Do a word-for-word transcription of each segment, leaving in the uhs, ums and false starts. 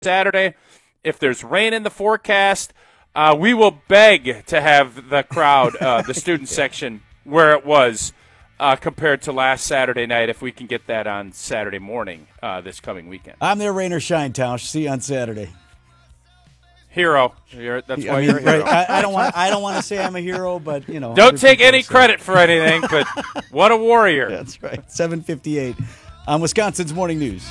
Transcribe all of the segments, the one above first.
Saturday. If there's rain in the forecast, uh, we will beg to have the crowd, uh, the student section, where it was uh, compared to last Saturday night, if we can get that on Saturday morning uh, this coming weekend. I'm there, rain or shine, Tausch. See you on Saturday. Hero. You're, that's why I mean, you're a hero. Right. I, I don't want. I don't want to say I'm a hero, but you know. Don't take any credit for anything. But what a warrior! That's right. seven fifty-eight on Wisconsin's Morning News.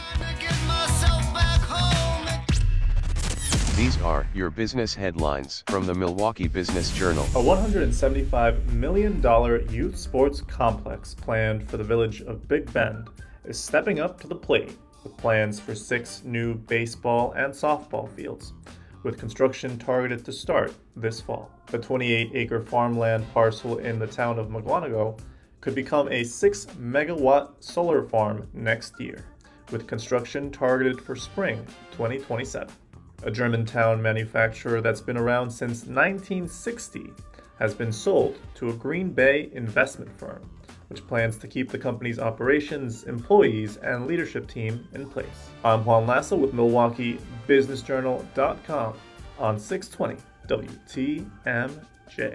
These are your business headlines from the Milwaukee Business Journal. A one hundred seventy-five million dollars youth sports complex planned for the village of Big Bend is stepping up to the plate with plans for six new baseball and softball fields, with construction targeted to start this fall. The twenty-eight acre farmland parcel in the town of Mugwanago could become a six megawatt solar farm next year, with construction targeted for spring twenty twenty-seven. A Germantown manufacturer that's been around since nineteen sixty has been sold to a Green Bay investment firm, which plans to keep the company's operations, employees, and leadership team in place. I'm Juan Lassa with Milwaukee Business Journal dot com on six twenty W T M J.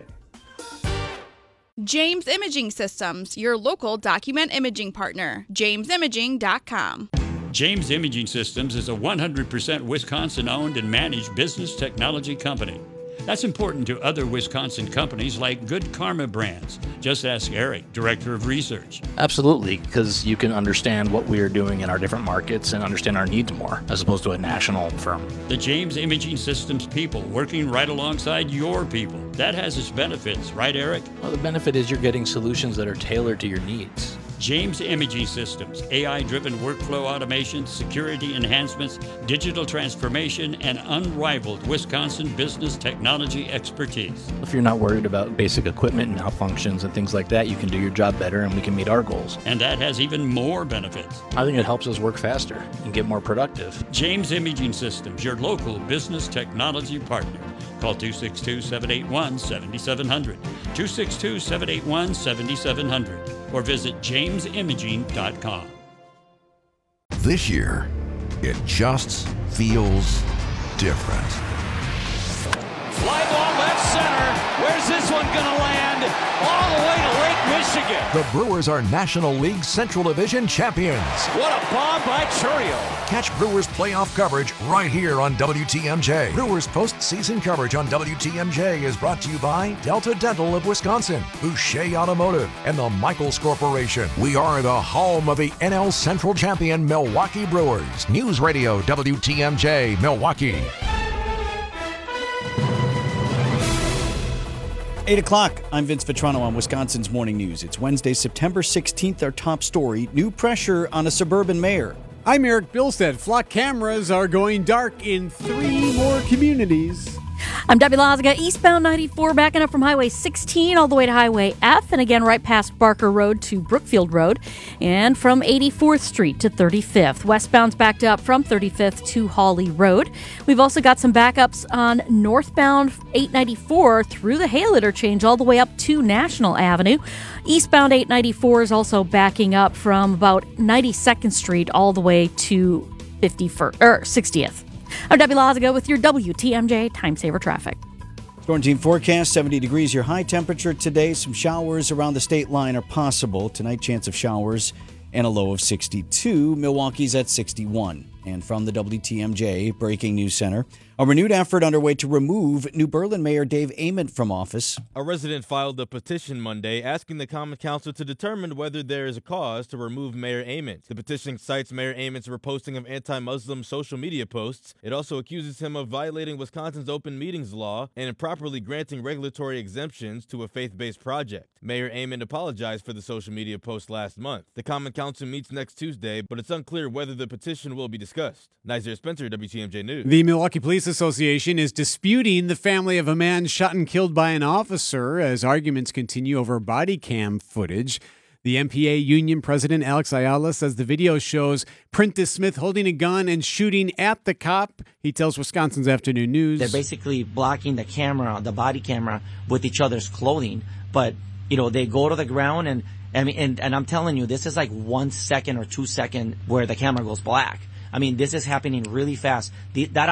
James Imaging Systems, your local document imaging partner. james imaging dot com. James Imaging Systems is a one hundred percent Wisconsin-owned and managed business technology company. That's important to other Wisconsin companies like Good Karma Brands. Just ask Eric, Director of Research. Absolutely, because you can understand what we are doing in our different markets and understand our needs more, as opposed to a national firm. The James Imaging Systems people working right alongside your people. That has its benefits, right, Eric? Well, the benefit is you're getting solutions that are tailored to your needs. James Imaging Systems, A I-driven workflow automation, security enhancements, digital transformation, and unrivaled Wisconsin business technology expertise. If you're not worried about basic equipment and malfunctions and things like that, you can do your job better and we can meet our goals. And that has even more benefits. I think it helps us work faster and get more productive. James Imaging Systems, your local business technology partner. Call two six two, seven eight one, seven seven zero zero, two six two, seven eight one, seven seven zero zero, or visit james imaging dot com. This year, it just feels different. Fly ball left center. Where's this one going to land? All the way to Lake Michigan. The Brewers are National League Central Division champions. What a bomb by Churio. Catch Brewers playoff coverage right here on W T M J. Brewers postseason coverage on W T M J is brought to you by Delta Dental of Wisconsin, Boucher Automotive, and the Michaels Corporation. We are the home of the N L Central champion Milwaukee Brewers. News Radio W T M J, Milwaukee. eight o'clock. I'm Vince Vitrano on Wisconsin's Morning News. It's Wednesday, September sixteenth. Our top story, new pressure on a suburban mayor. I'm Eric Bilstead. Flock cameras are going dark in three more communities. I'm Debbie Lazaga. Eastbound ninety-four backing up from Highway sixteen all the way to Highway F, and again right past Barker Road to Brookfield Road, and from eighty-fourth Street to thirty-fifth. Westbound's backed up from thirty-fifth to Hawley Road. We've also got some backups on northbound eight ninety-four through the Hale interchange all the way up to National Avenue. Eastbound eight ninety-four is also backing up from about ninety-second Street all the way to fifty-first or sixtieth. I'm Debbie Lazaga with your W T M J Time Saver Traffic. Storm team forecast, seventy degrees your high temperature today. Some showers around the state line are possible. Tonight, chance of showers and a low of sixty-two. Milwaukee's at sixty-one. And from the W T M J Breaking News Center, a renewed effort underway to remove New Berlin Mayor Dave Ament from office. A resident filed a petition Monday asking the Common Council to determine whether there is a cause to remove Mayor Ament. The petition cites Mayor Ament's reposting of anti-Muslim social media posts. It also accuses him of violating Wisconsin's open meetings law and improperly granting regulatory exemptions to a faith-based project. Mayor Ament apologized for the social media post last month. The Common Council meets next Tuesday, but it's unclear whether the petition will be discussed. Nazir Spencer, W T M J News. The Milwaukee Police Association is disputing the family of a man shot and killed by an officer as arguments continue over body cam footage. The M P A union president Alex Ayala says the video shows Prentice Smith holding a gun and shooting at the cop. He tells Wisconsin's Afternoon News. They're basically blocking the camera, the body camera, with each other's clothing. But, you know, they go to the ground and, I mean, and, and I'm telling you, this is like one second or two second where the camera goes black. I mean, this is happening really fast. The, that